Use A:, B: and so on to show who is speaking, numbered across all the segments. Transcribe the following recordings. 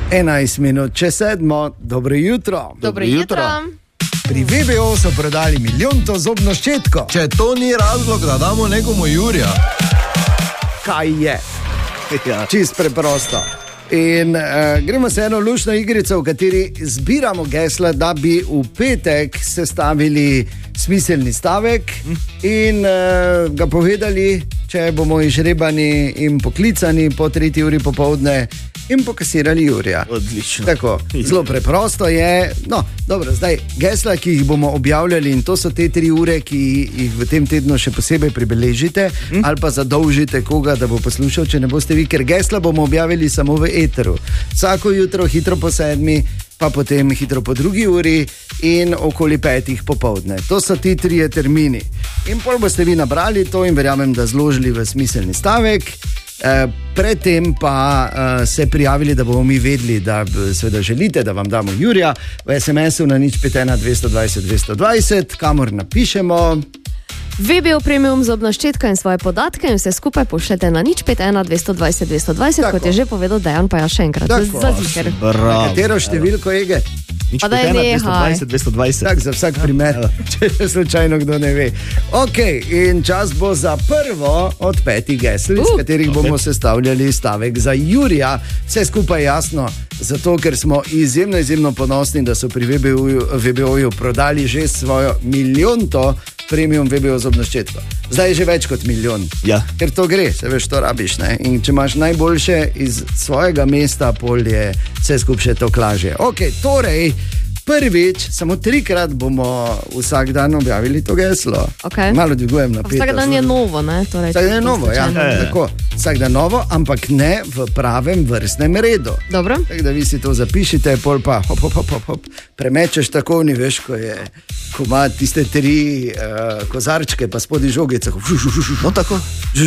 A: 11 minut čez 7, dobro jutro.
B: Dobro jutro.
A: Pri VBO so prodali 1 milijon zobno ščetko.
C: Če to ni razlog, da damo nekomu Jurija.
A: Kaj je? Čist preprosto. In gremo se eno lušno igrico, v kateri zbiramo gesla, da bi v petek sestavili smiselni stavek in ga povedali, če bomo izžrebani in poklicani po 3 uri popoldne in pokasirali Jurija.
C: Odlično.
A: Tako, zelo preprosto je. No, dobro, zdaj gesla, ki jih bomo objavljali, in to so te 3 ure, ki jih v tem tednu še posebej pribeležite ali pa zadolžite koga, da bo poslušal, če ne boste vi, ker gesla bomo objavili samo v eteru. Vsako jutro hitro po 7, pa potem hitro po 2 uri in okoli 5 popoldne. To so ti 3 termini. In pol boste vi nabrali to in verjamem, da zložili v smiselni stavek. Predtem pa se prijavili, da bomo mi vedeli, da seveda želite, da vam damo Jurija v SMS-u na 051 220 220, kamor napišemo
B: VBO Premium zobna ščetka in svoje podatke in vse skupaj pošljete na 051 220 220, kot je že povedal Dejan, pa ja še enkrat. Za ziher.
A: Katero številko Ege?
B: Pa da je nehaj.
C: 220.
A: Tak, za vsak primer, če slučajno kdo ne ve. Ok, in čas bo za prvo od 5 gesel, iz katerih bomo sestavljali stavek za Jurija. Vse skupaj jasno, zato ker smo izjemno ponosni, da so pri VBO-ju prodali že svojo 1 milijonto premium VBO zobno ščetko. Zdaj je že več kot 1 milijon.
C: Ja.
A: Ker to gre, se veš, to rabiš, ne? In če imaš najboljše iz svojega mesta, pol je vse skupaj še to lažje. Ok, torej, prvič, samo 3-krat bomo vsak dan objavili to geslo.
B: Okay.
A: Malo dvigujem napetost.
B: Vsak dan je novo, ne? Torej,
A: vsak dan je novo, ja. Tako, vsak dan novo, ampak ne v pravem vrstnem redu.
B: Dobro.
A: Tako da vi si to zapišite, pol pa hop, premečeš tako, ni veš, ko ima tiste 3 kozarčke, pa spodi žogice.
C: No tako.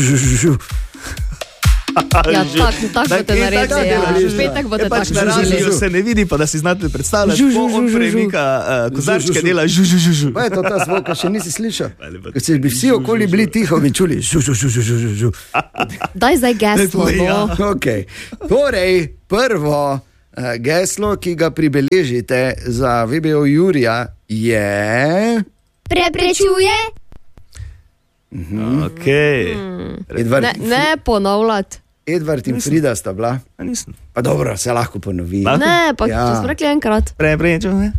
B: Ja, tako boste naredili. Ja. Petek boste tako
C: Na radiju se ne vidi, pa da si znate predstavljati, ko on premika kozarčke dela žu.
A: Pa je to ta zvok, še nisi slišal? Ker se bi vsi okoli bili tiho, bi čuli žu.
B: Daj zdaj geslo.
A: Okay. Torej, prvo geslo, ki ga pribeležite za VBO Jurija je...
D: Preprečuje?
C: Okay.
B: Ne ponavljati.
A: Edvard in Frida sta bila.
C: Nisem.
A: Pa dobro, se lahko ponovi.
B: Ne, pa če smo rekli enkrat.
C: Preprečuje.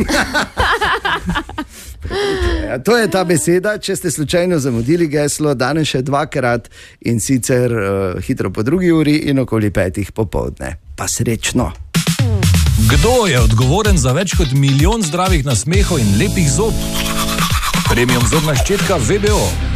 A: To je ta beseda, če ste slučajno zamudili geslo, danes še 2-krat in sicer hitro po 2 uri in okoli 5 popoldne. Pa srečno.
E: Kdo je odgovoren za več kot 1 milijon zdravih nasmehov in lepih zob? Premium zobna ščetka VBO.